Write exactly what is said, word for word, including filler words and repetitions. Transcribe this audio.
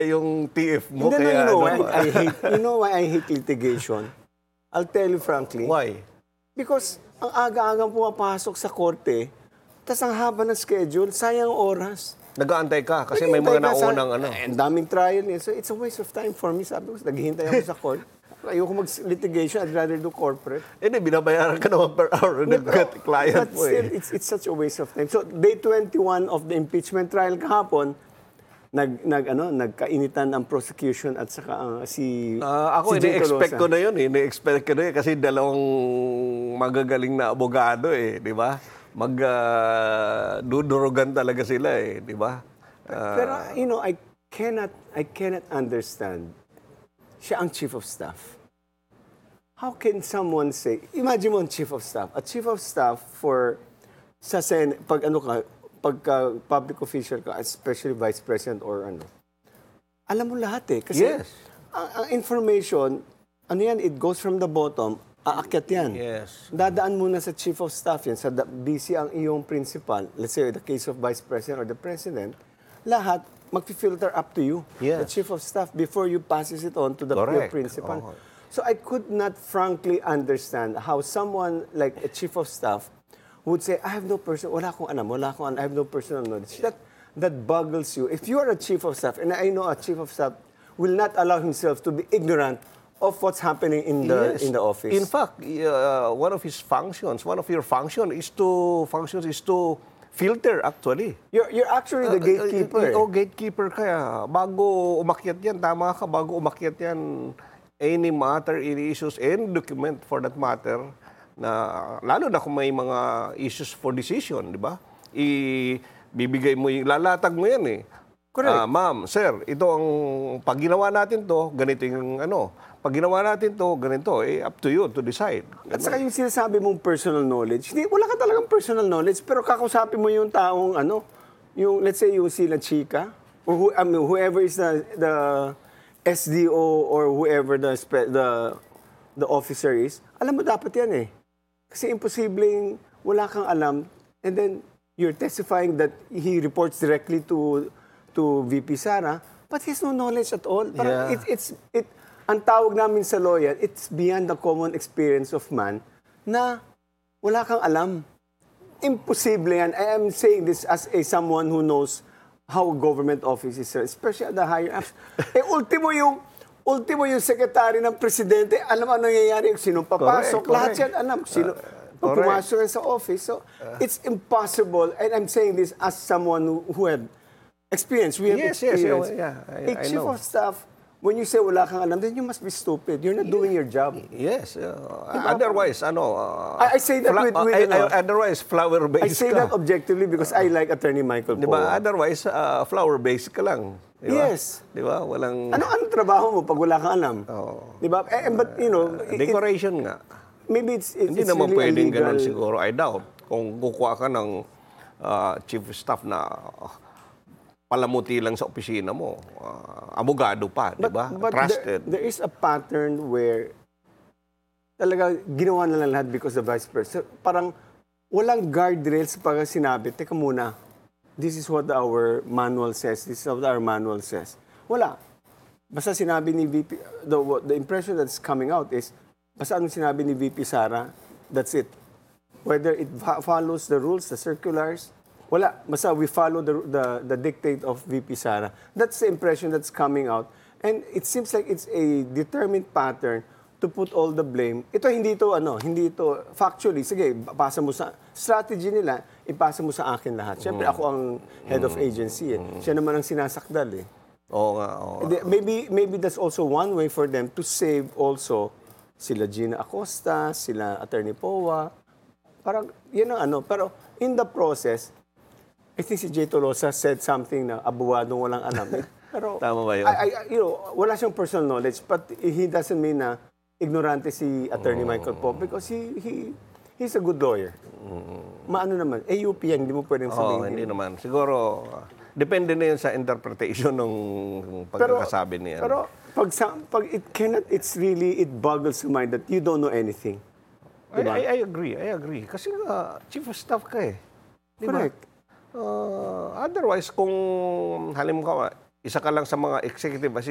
yung T F mo. Hindi, no, kaya, you know ano, why I hate, you know why I hate litigation? I'll tell you frankly. Why? Because ang aga-agang pumapasok sa korte, tas ang haba ng schedule, sayang oras. Nag-aantay ka kasi may mga Naghihintay ka sa- naunang ano. Eh, ang daming trial niya. So it's a waste of time for me. Sabi ko, naghihintay ako sa court. Ayoko mag-litigation, I'd rather do corporate. Eh, di, binabayaran ka naman per hour ng client But mo still, eh. it's, it's such a waste of time. So, day twenty-one of the impeachment trial kahapon, nag, nag, ano, nagkainitan ang prosecution at saka ang si Ah, ako, si Jay ini-expect Tolosa. ko na yun. eh. Ini-expect ko na yun kasi dalawang magagaling na abogado eh. Di ba? Mag-dudurugan talaga sila eh. Di ba? Ah, Pero, you know, I cannot, I cannot understand. Siya ang chief of staff. How can someone say, imagine mo ang chief of staff. A chief of staff for, sa Sen, pag ano ka, pagka public official ka, especially vice president or ano, alam mo lahat eh. Kasi Yes. ang, ang information, ano yan, it goes from the bottom, aakyat yan. Yes. Dadaan muna sa chief of staff yan, sa B C ang iyong principal, let's say the case of vice president or the president, lahat mag-filter up to you, Yes. the chief of staff, before you passes it on to the Correct. your principal. Oo. So I could not frankly understand how someone like a chief of staff would say, I have no person, wala akong alam, wala akong, I have no personal knowledge. That, that boggles you. If you are a chief of staff, and I know a chief of staff will not allow himself to be ignorant of what's happening in the Yes. in the office. In fact, uh, one of his functions, one of your function is to functions is to filter actually. you're you're actually the gatekeeper. Uh, uh, uh, oh, gatekeeper kaya. Bago umakyat yan, tama ka, bago umakyat yan, any matter, any issues, any document for that matter, na lalo na kung may mga issues for decision, di ba? Ibibigay mo, yung, lalatag mo yan eh. Correct. Ah, ma'am, sir, ito ang, pag ginawa natin to, ganito yung ano, pag ginawa natin to, ganito, eh, up to you to decide. At saka yung sinasabi mong personal knowledge, hindi, wala ka talagang personal knowledge, pero kakausapin mo yung taong, ano, yung, let's say, yung sila chika, or who, I mean, whoever is the, the S D O or whoever the, spe- the, the officer is, alam mo dapat yan eh. Kasi imposibleng wala kang alam, and then you're testifying that he reports directly to to V P Sara, but he has no knowledge at all. Parang Yeah. it, it's, it, ang tawag namin sa lawyer, it's beyond the common experience of man na wala kang alam. Imposible yan. I am saying this as a someone who knows how government offices are, especially at the higher ups. eh, ultimo yung, ultimo yung secretary ng presidente, alam ano nangyayari, sino papasok, Correct, lahat correct. yan, alam, sino, pag correct. pumasok yan sa office. So, it's impossible, and I'm saying this as someone who, who had experience. We have Yes, yes, experience. yeah, a I- I chief know. of staff, when you say wala kang alam, then you must be stupid. You're not doing your job. Yes. uh, otherwise, ano... uh, I- I say that with- with, I- ano, I- otherwise, flower-based I say ka. that objectively because I like Attorney Michael Di Poe. ba? Otherwise, uh, flower-based ka lang. Di ba? Yes. Di ba? Walang... Ano ang trabaho mo pag wala kang alam? Oo. Di ba? Eh, but, you know, it- it- Decoration nga. maybe it's, it's, Hindi it's naman really pwedeng illegal. ganun siguro. I doubt. Kung kukuha ka ng uh, chief of staff na uh, palamuti lang sa opisina mo, uh, abogado pa, di ba? But Trusted. There, there is a pattern where talaga ginawa na lang lahat because the vice president. Parang walang guardrails pag sinabi, teka muna, this is what our manual says, this is what our manual says. Wala. Basta sinabi ni V P, the, the impression that's coming out is, basta anong sinabi ni V P Sara, that's it. Whether it fa- follows the rules, the circulars, wala. Basta we follow the, the, the dictate of V P Sara. That's the impression that's coming out. And it seems like it's a determined pattern to put all the blame. Ito hindi ito ano, hindi ito factually. Sige, pasa mo sa strategy nila, ipasa mo sa akin lahat. Siyempre ako ang head of agency eh. Siya naman ang sinasakdal eh. Oo nga, oo. Hindi, Maybe maybe that's also one way for them to save also sila Gina Acosta, sila Attorney Poa. Parang yan ang ano, pero in the process, I think si Jay Tolosa said something na abuwadong walang alam. Eh. Pero Tama ba yun? I, I, you know, wala siyang personal knowledge, but he doesn't mean na ignorante si Attorney Michael Pope because he he he's a good lawyer. Maano naman, A U P yan, hindi mo pwedeng Oo, sabihin. hindi naman. Siguro, uh, depende na yun sa interpretation ng pagkakasabi niya. Pero pag, sa, pag it cannot, it's really, it boggles the mind that you don't know anything. I, I, I agree, I agree. Kasi nga, chief of staff ka eh. Di ba? Correct. Uh, otherwise, kung halimbawa, isa ka lang sa mga executive